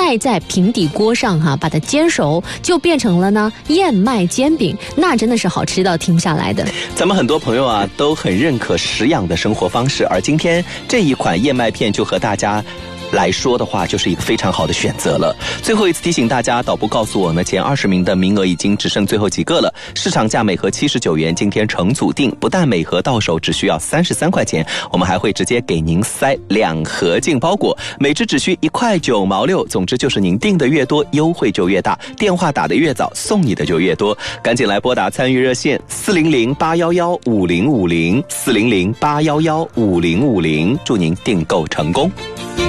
盖在平底锅上把它煎熟，就变成了呢燕麦煎饼，那真的是好吃到停不下来的。 咱们很多朋友啊都很认可食养的生活方式，而今天这一款燕麦片就和大家来说的话，就是一个非常好的选择了。最后一次提醒大家，导播告诉我呢，前20名的名额已经只剩最后几个了。市场价每盒79元，今天成组订，不但每盒到手只需要33块钱，我们还会直接给您塞2盒进包裹，每只只需1块9毛6。总之就是您订的越多，优惠就越大，电话打得越早，送你的就越多。赶紧来拨打参与热线400-811-5050 400-811-5050，祝您订购成功。